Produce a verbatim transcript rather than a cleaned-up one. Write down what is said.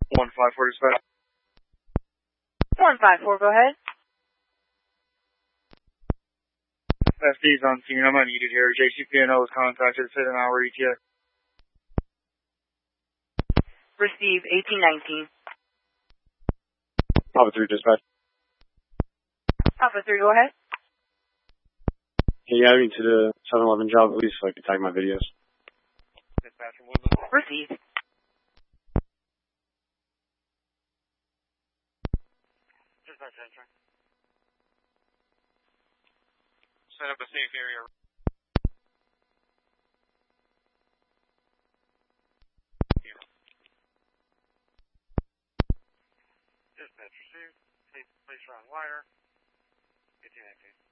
one five four dispatch. one five four, go ahead. F D's on scene. I'm unneeded here. J C P N O was contacted. Said an hour E T A. Receive eighteen nineteen. Alpha three dispatch. Alpha three, go ahead. Can you add me to the seven eleven job at least so I can tag my videos? Dispatch from Woodland. Receive. Dispatch answer. Set up a safe area. Dispatch received. Place around wire. eighteen nineteen.